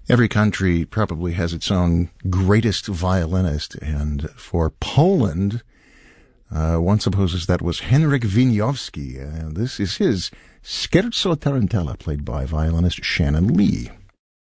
Every country probably has its own greatest violinist, and for Poland, one supposes that was Henryk Wieniawski. This is his Scherzo Tarantella, played by violinist Shannon Lee.